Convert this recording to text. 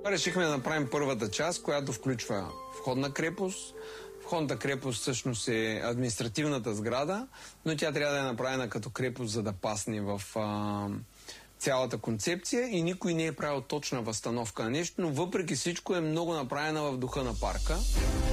Решихме да направим първата част, която включва входна крепост. Входната крепост всъщност е административната сграда, но тя трябва да е направена като крепост, за да пасне в цялата концепция и никой не е правил точна възстановка на нещо, но въпреки всичко е много направена в духа на парка.